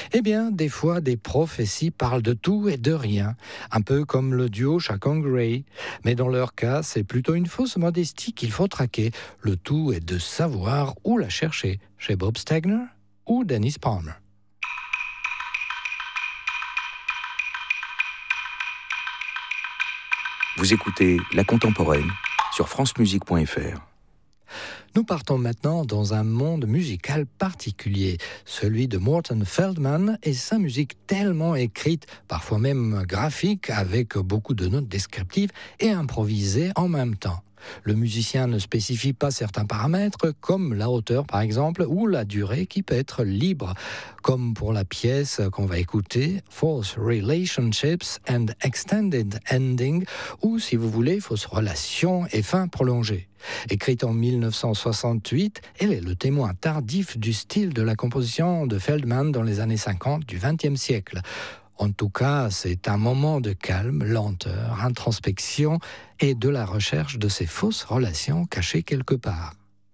Eh bien, des fois, des prophéties parlent de tout et de rien, un peu comme le duo Chacon-Gray. Mais dans leur cas, c'est plutôt une fausse modestie qu'il faut traquer. Le tout est de savoir où la chercher, chez Bob Stagner ou Dennis Palmer. Vous écoutez La Contemporaine sur francemusique.fr. Nous partons maintenant dans un monde musical particulier, celui de Morton Feldman et sa musique tellement écrite, parfois même graphique, avec beaucoup de notes descriptives et improvisées en même temps. Le musicien ne spécifie pas certains paramètres, comme la hauteur par exemple, ou la durée qui peut être libre, comme pour la pièce qu'on va écouter, False Relationships and Extended Ending, ou si vous voulez, Fausse relation et fin prolongée. Écrite en 1968, elle est le témoin tardif du style de la composition de Feldman dans les années 50 du XXe siècle. En tout cas, c'est un moment de calme, lenteur, introspection et de la recherche de ces fausses relations cachées quelque part.